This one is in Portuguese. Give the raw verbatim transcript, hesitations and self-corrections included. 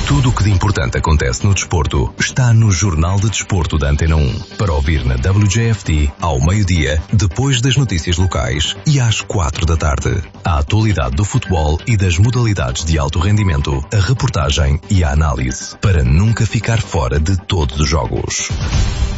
Tudo o que de importante acontece no desporto está no Jornal de Desporto da Antena um. Para ouvir na W J F T, ao meio-dia, depois das notícias locais e às quatro da tarde. A atualidade do futebol e das modalidades de alto rendimento, a reportagem e a análise. Para nunca ficar fora de todos os jogos.